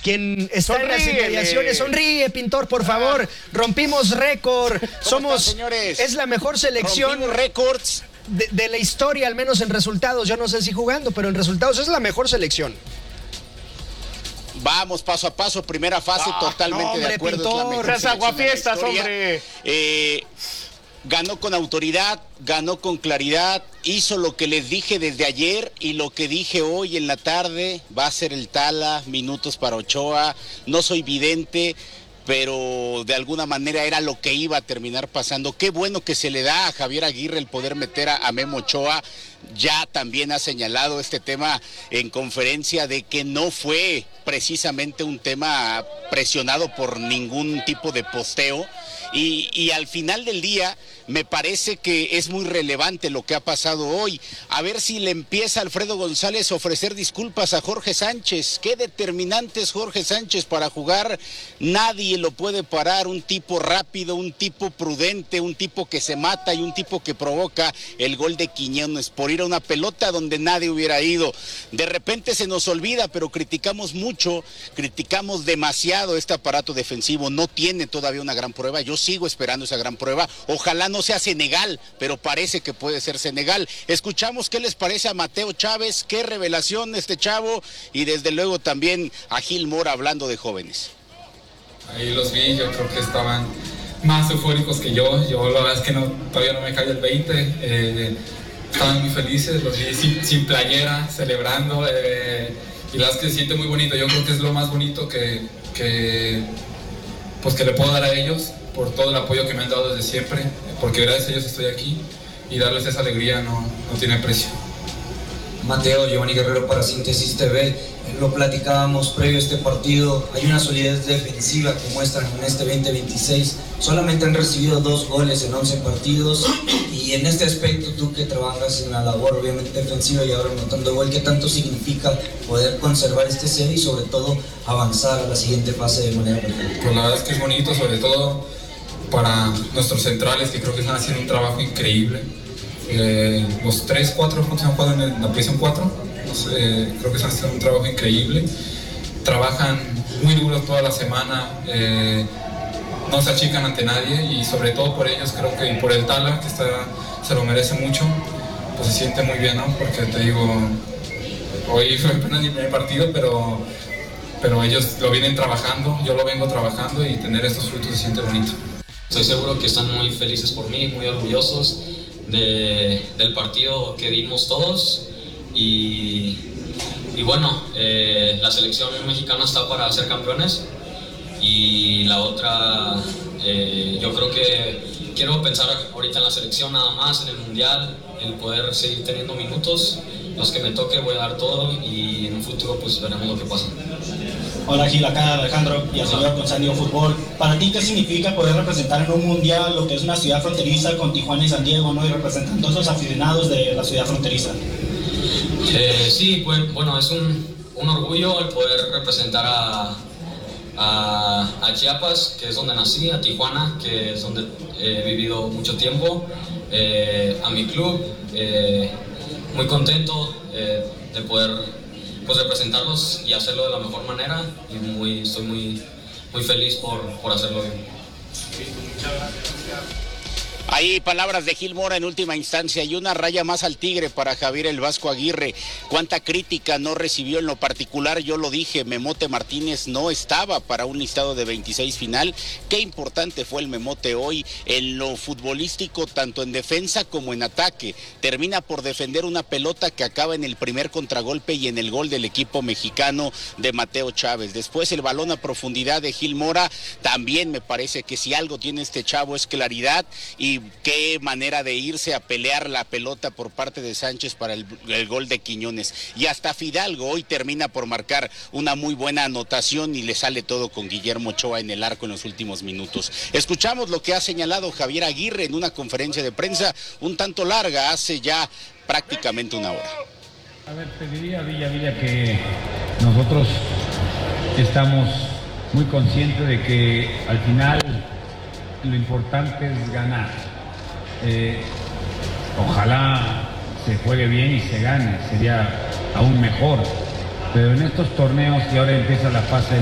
quien está en las Sonríele. inmediaciones. Sonríe, Pintor, por favor. Rompimos récord. ¿Cómo están, señores? Es la mejor selección Rompimos récords. de la historia, al menos en resultados. Yo no sé si jugando, pero en resultados es la mejor selección. Vamos paso a paso, primera fase, totalmente hombre, de acuerdo. Pintor. Es la mejor Esas selección de la aguafiestas, historia. hombre. Ganó con autoridad, ganó con claridad, hizo lo que les dije desde ayer y lo que dije hoy en la tarde. Va a ser el Tala, minutos para Ochoa. No soy vidente, pero de alguna manera era lo que iba a terminar pasando. Qué bueno que se le da a Javier Aguirre el poder meter a Memo Ochoa. Ya también ha señalado este tema en conferencia de que no fue precisamente un tema presionado por ningún tipo de posteo. Y al final del día me parece que es muy relevante lo que ha pasado hoy. A ver si le empieza Alfredo González a ofrecer disculpas a Jorge Sánchez. Qué determinante es Jorge Sánchez para jugar. Nadie lo puede parar. Un tipo rápido, un tipo prudente, un tipo que se mata y un tipo que provoca el gol de Quiñones por ir a una pelota donde nadie hubiera ido. De repente se nos olvida, pero criticamos mucho, criticamos demasiado este aparato defensivo. No tiene todavía una gran prueba. Yo sigo esperando esa gran prueba. Ojalá no sea Senegal, pero parece que puede ser Senegal. Escuchamos qué les parece a Mateo Chávez, qué revelación este chavo, y desde luego también a Gil Mora hablando de jóvenes. Ahí los vi, yo creo que estaban más eufóricos que yo la verdad es que todavía no me cae el 20, estaban muy felices, los vi sin playera, celebrando, y la verdad es que se siente muy bonito. Yo creo que es lo más bonito que le puedo dar a ellos, por todo el apoyo que me han dado desde siempre, porque gracias a ellos estoy aquí, y darles esa alegría no tiene precio. Mateo, Giovanni Guerrero para Síntesis TV. Lo platicábamos previo a este partido, hay una solidez defensiva que muestran en este 2026. Solamente han recibido 2 goles en 11 partidos, y en este aspecto tú que trabajas en la labor obviamente defensiva y ahora anotando gol, ¿qué tanto significa poder conservar este cero y sobre todo avanzar a la siguiente fase de manera perfecta? Pues la verdad es que es bonito, sobre todo para nuestros centrales, que creo que están haciendo un trabajo increíble. Los 3, 4 que han jugado en la posición 4, creo que están haciendo un trabajo increíble. Trabajan muy duro toda la semana, no se achican ante nadie, y sobre todo por ellos, creo que, y por el Tala, que se lo merece mucho, pues se siente muy bien, ¿no? Porque te digo, hoy fue apenas mi primer partido, pero ellos lo vienen trabajando, yo lo vengo trabajando, y tener estos frutos se siente bonito. Estoy seguro que están muy felices por mí, muy orgullosos del partido que dimos todos, y bueno, la selección mexicana está para ser campeones, y la otra, yo creo que quiero pensar ahorita en la selección nada más, en el mundial, el poder seguir teniendo minutos, los que me toque voy a dar todo, y en un futuro pues veremos lo que pasa. Hola Gil, acá Alejandro y el señor con San Diego Fútbol. ¿Para ti qué significa poder representar en un mundial lo que es una ciudad fronteriza con Tijuana y San Diego, ¿no? Y representando a esos aficionados de la ciudad fronteriza? Sí, pues bueno, es un orgullo el poder representar a Chiapas, que es donde nací, a Tijuana, que es donde he vivido mucho tiempo, a mi club, muy contento de poder pues representarlos y hacerlo de la mejor manera, y estoy muy feliz por hacerlo bien. Ahí palabras de Gil Mora en última instancia, y una raya más al tigre para Javier el Vasco Aguirre. Cuánta crítica no recibió en lo particular, yo lo dije, Memote Martínez no estaba para un listado de 26 final. Qué importante fue el Memote hoy en lo futbolístico, tanto en defensa como en ataque. Termina por defender una pelota que acaba en el primer contragolpe y en el gol del equipo mexicano de Mateo Chávez. Después el balón a profundidad de Gil Mora, también me parece que si algo tiene este chavo es claridad, y qué manera de irse a pelear la pelota por parte de Sánchez para el gol de Quiñones. Y hasta Fidalgo hoy termina por marcar una muy buena anotación, y le sale todo con Guillermo Ochoa en el arco en los últimos minutos. Escuchamos lo que ha señalado Javier Aguirre en una conferencia de prensa un tanto larga, hace ya prácticamente una hora. A ver, te diría, Villa, que nosotros estamos muy conscientes de que al final lo importante es ganar. Ojalá se juegue bien y se gane, sería aún mejor. Pero en estos torneos que ahora empieza la fase